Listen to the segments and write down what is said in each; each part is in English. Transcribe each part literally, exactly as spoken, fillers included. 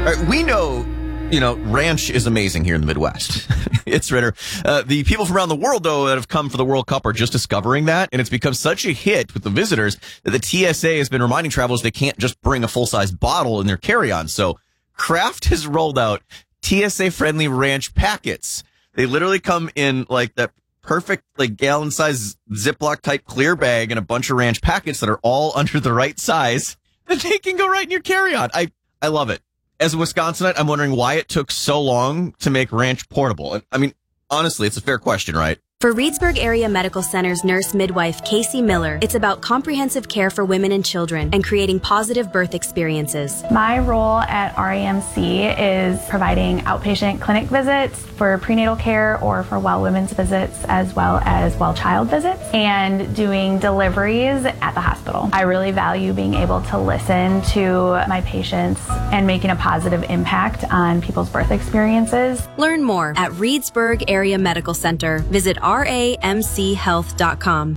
right, we know, you know, ranch is amazing here in the Midwest. It's Ritter. Uh, the people from around the world, though, that have come for the World Cup are just discovering that, and it's become such a hit with the visitors that the T S A has been reminding travelers they can't just bring a full-size bottle in their carry-on. So Kraft has rolled out T S A-friendly ranch packets. They literally come in like that perfect, like, gallon-size Ziploc-type clear bag and a bunch of ranch packets that are all under the right size that they can go right in your carry-on. I, I love it. As a Wisconsinite, I'm wondering why it took so long to make ranch portable. I mean, honestly, it's a fair question, right? For Reedsburg Area Medical Center's nurse midwife, Casey Miller, it's about comprehensive care for women and children and creating positive birth experiences. My role at R A M C is providing outpatient clinic visits for prenatal care or for well women's visits, as well as well child visits, and doing deliveries at the hospital. I really value being able to listen to my patients and making a positive impact on people's birth experiences. Learn more at Reedsburg Area Medical Center. Visit R A M C health dot com.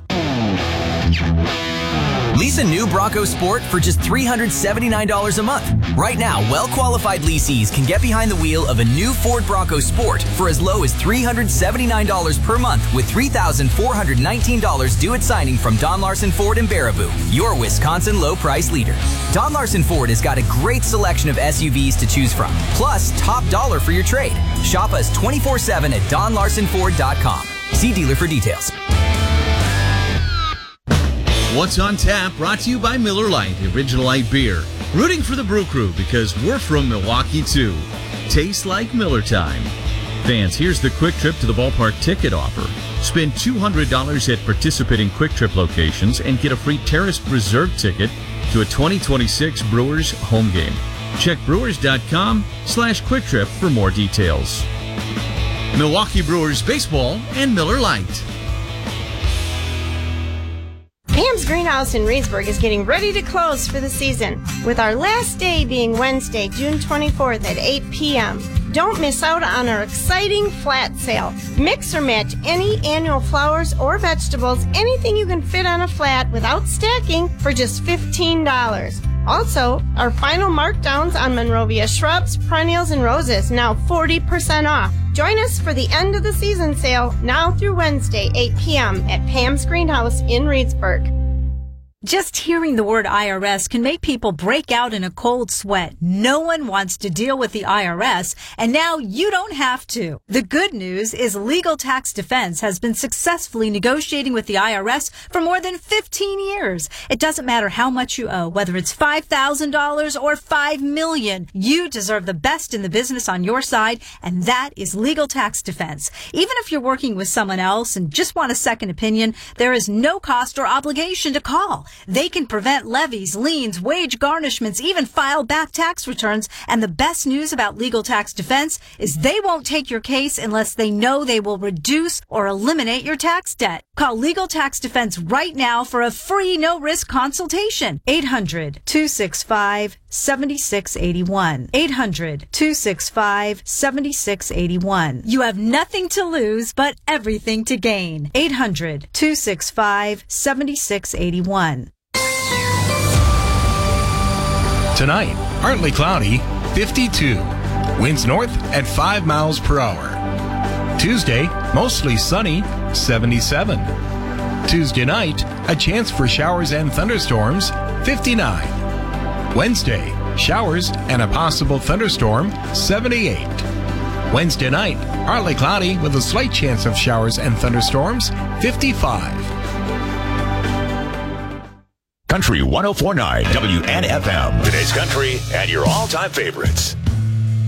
Lease a new Bronco Sport for just three hundred seventy-nine dollars a month. Right now, well-qualified leasees can get behind the wheel of a new Ford Bronco Sport for as low as three hundred seventy-nine dollars per month with three thousand four hundred nineteen dollars due at signing from Don Larson Ford in Baraboo, your Wisconsin low-price leader. Don Larson Ford has got a great selection of S U Vs to choose from, plus top dollar for your trade. Shop us twenty-four seven at don larson ford dot com. See dealer for details. What's on Tap, brought to you by Miller Lite, original light beer. Rooting for the Brew Crew because we're from Milwaukee too. Tastes like Miller time. Fans, here's the Quick Trip to the Ballpark ticket offer. Spend two hundred dollars at participating Quick Trip locations and get a free Terrace Reserve ticket to a twenty twenty-six Brewers home game. Check brewers.com slash Quick Trip for more details. Milwaukee Brewers baseball and Miller Lite. Pam's Greenhouse in Reedsburg is getting ready to close for the season, with our last day being Wednesday, June twenty-fourth at eight p.m. Don't miss out on our exciting flat sale. Mix or match any annual flowers or vegetables, anything you can fit on a flat without stacking, for just fifteen dollars. Also, our final markdowns on Monrovia shrubs, perennials, and roses, now forty percent off. Join us for the end of the season sale, now through Wednesday, eight p.m. at Pam's Greenhouse in Reedsburg. Just hearing the word I R S can make people break out in a cold sweat. No one wants to deal with the I R S, and now you don't have to. The good news is Legal Tax Defense has been successfully negotiating with the I R S for more than fifteen years. It doesn't matter how much you owe, whether it's five thousand dollars or five million dollars. You deserve the best in the business on your side, and that is Legal Tax Defense. Even if you're working with someone else and just want a second opinion, there is no cost or obligation to call. They can prevent levies, liens, wage garnishments, even file back tax returns. And the best news about Legal Tax Defense is they won't take your case unless they know they will reduce or eliminate your tax debt. Call Legal Tax Defense right now for a free no-risk consultation. eight hundred, two six five, seven six eight one. eight hundred, two six five, seven six eight one. You have nothing to lose, but everything to gain. eight hundred, two six five, seven six eight one. Tonight, partly cloudy, fifty-two. Winds north at five miles per hour. Tuesday, mostly sunny, seventy-seven. Tuesday night, a chance for showers and thunderstorms, fifty-nine. Wednesday, showers and a possible thunderstorm, seventy-eight. Wednesday night, partly cloudy with a slight chance of showers and thunderstorms, fifty-five. Country one oh four point nine W N F M. Today's country and your all-time favorites.